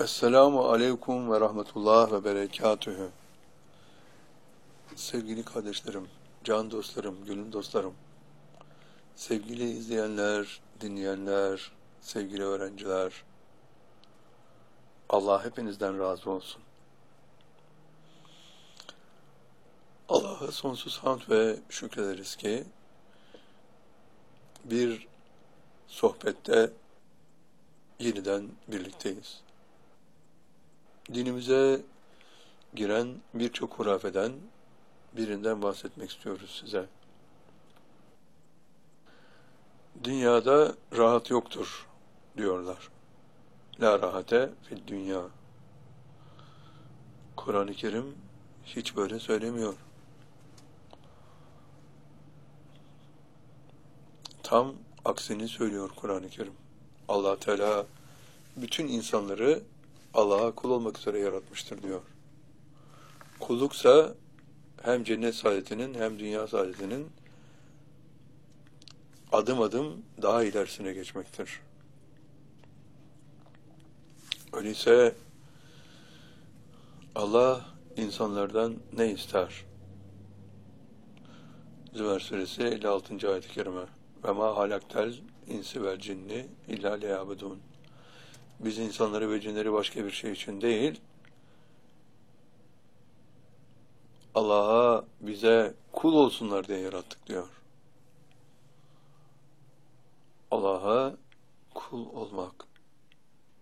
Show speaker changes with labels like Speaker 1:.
Speaker 1: Esselamu aleyküm ve rahmetullah ve berekatühü. Sevgili kardeşlerim, can dostlarım, gönül dostlarım, sevgili izleyenler, dinleyenler, sevgili öğrenciler, Allah hepinizden razı olsun. Allah'a sonsuz hamd ve şükrederiz ki bir sohbette yeniden birlikteyiz. Dinimize giren birçok hurafeden birinden bahsetmek istiyoruz size. Dünyada rahat yoktur diyorlar. La rahate fid dünya. Kur'an-ı Kerim hiç böyle söylemiyor. Tam aksini söylüyor Kur'an-ı Kerim. Allah Teala bütün insanları Allah'a kul olmak üzere yaratmıştır diyor. Kulluksa hem cennet saadetinin hem dünya saadetinin adım adım daha ilerisine geçmektir. Öyleyse Allah insanlardan ne ister? Zümer suresi 56. ayet-i kerime. Ve ma halaktel insi vel cinni illa liyabudun. Biz insanları ve cinleri başka bir şey için değil, Allah'a bize kul olsunlar diye yarattık diyor. Allah'a kul olmak.